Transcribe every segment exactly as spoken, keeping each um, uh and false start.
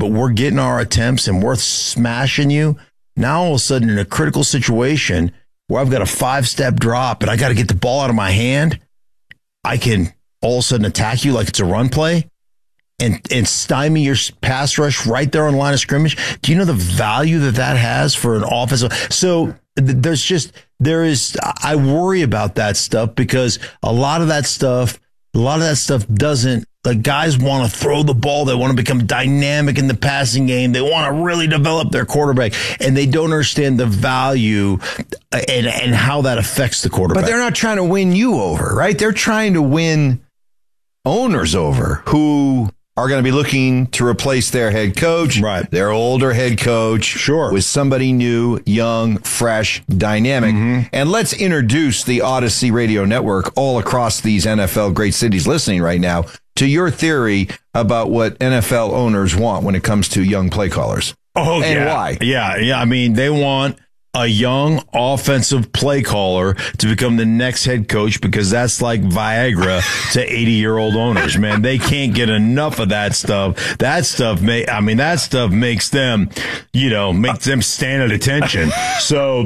but we're getting our attempts and we're smashing you. Now, all of a sudden, in a critical situation where I've got a five-step drop and I got to get the ball out of my hand, I can all of a sudden attack you like it's a run play and, and stymie your pass rush right there on the line of scrimmage. Do you know the value that that has for an offensive? So there's just, there is, I worry about that stuff because a lot of that stuff, a lot of that stuff doesn't, like guys want to throw the ball. They want to become dynamic in the passing game. They want to really develop their quarterback, and they don't understand the value and, and how that affects the quarterback. But they're not trying to win you over, right? They're trying to win owners over who are going to be looking to replace their head coach, right? Their older head coach, sure, with somebody new, young, fresh, dynamic. Mm-hmm. And let's introduce the Odyssey Radio Network all across these N F L great cities listening right now to your theory about what N F L owners want when it comes to young play callers. Oh, and yeah. why? Yeah, yeah. I mean, they want a young offensive play caller to become the next head coach because that's like Viagra to eighty-year-old owners, man. They can't get enough of that stuff. That stuff, may, I mean, that stuff makes them, you know, makes them stand at attention. So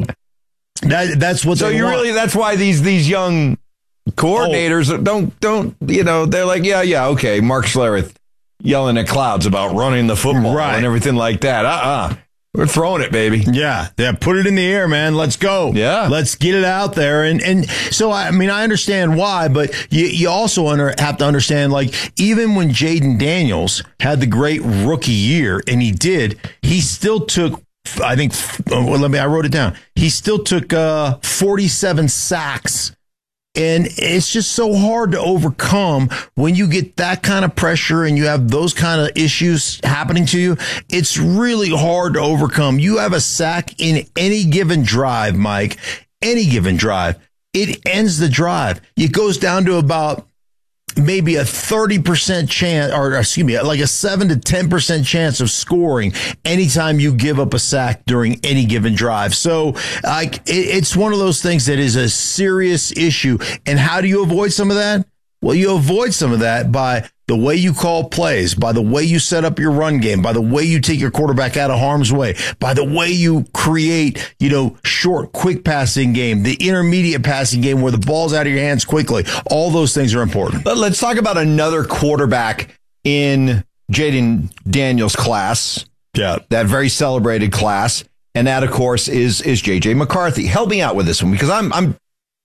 that that's what so they you want. really, that's why these these young coordinators oh. don't, don't, you know, they're like, yeah, yeah, okay, Mark Schlereth yelling at clouds about running the football right. and everything like that. Uh-uh. We're throwing it, baby. Yeah, yeah. Put it in the air, man. Let's go. Yeah, let's get it out there. And and so I mean, I understand why, but you you also under, have to understand, like even when Jaden Daniels had the great rookie year, and he did, he still took. I think. Well, let me. I wrote it down. He still took uh, forty-seven sacks. And it's just so hard to overcome when you get that kind of pressure and you have those kind of issues happening to you. It's really hard to overcome. You have a sack in any given drive, Mike, any given drive. It ends the drive. It goes down to about maybe a thirty percent chance, or excuse me, like a seven to ten percent chance of scoring anytime you give up a sack during any given drive. So like, it, it's one of those things that is a serious issue. And how do you avoid some of that? Well, you avoid some of that by the way you call plays, by the way you set up your run game, by the way you take your quarterback out of harm's way, by the way you create, you know, short, quick passing game, the intermediate passing game where the ball's out of your hands quickly. All those things are important. But let's talk about another quarterback in Jaden Daniels' class. Yeah. That very celebrated class. And that, of course, is is J J McCarthy. Help me out with this one because I'm I'm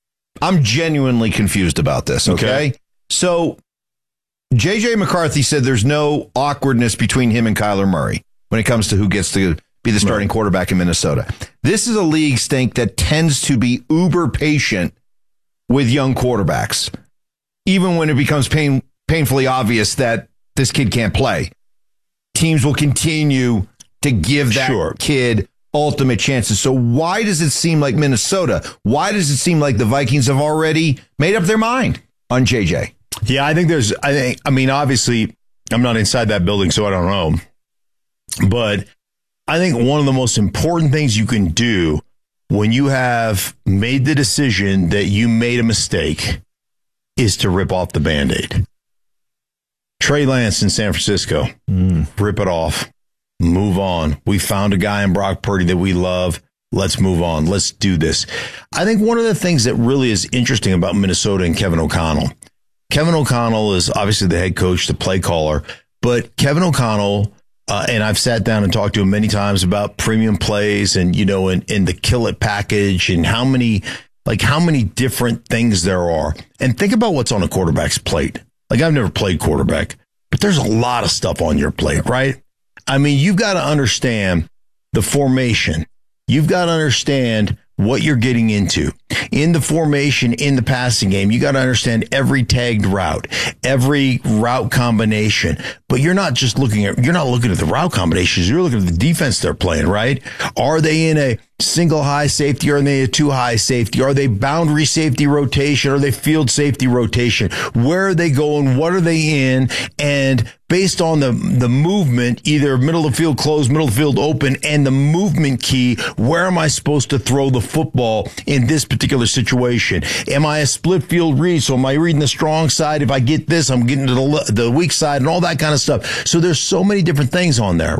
I'm genuinely confused about this, okay? okay. So J J McCarthy said there's no awkwardness between him and Kyler Murray when it comes to who gets to be the starting right. quarterback in Minnesota. This is a league, Stink, that tends to be uber patient with young quarterbacks, even when it becomes pain, painfully obvious that this kid can't play. Teams will continue to give that sure. kid ultimate chances. So why does it seem like Minnesota? Why does it seem like the Vikings have already made up their mind on J J? Yeah, I think there's, I think, I mean, obviously, I'm not inside that building, so I don't know. But I think one of the most important things you can do when you have made the decision that you made a mistake is to rip off the Band-Aid. Trey Lance in San Francisco, mm. rip it off, move on. We found a guy in Brock Purdy that we love. Let's move on. Let's do this. I think one of the things that really is interesting about Minnesota and Kevin O'Connell, Kevin O'Connell is obviously the head coach, the play caller, but Kevin O'Connell, uh, and I've sat down and talked to him many times about premium plays and, you know, and, and the kill it package and how many, like how many different things there are. And think about what's on a quarterback's plate. Like I've never played quarterback, but there's a lot of stuff on your plate, right? I mean, you've got to understand the formation. You've got to understand what you're getting into in the formation, in the passing game. You got to understand every tagged route, every route combination, but you're not just looking at, you're not looking at the route combinations. You're looking at the defense they're playing, right? Are they in a single high safety? Or are they a two high safety? Are they boundary safety rotation? Are they field safety rotation? Where are they going? What are they in? And based on the, the movement, either middle of the field closed, middle of the field open, and the movement key, where am I supposed to throw the football in this particular situation? Am I a split field read? So am I reading the strong side? If I get this, I'm getting to the, the weak side and all that kind of stuff. So there's so many different things on there,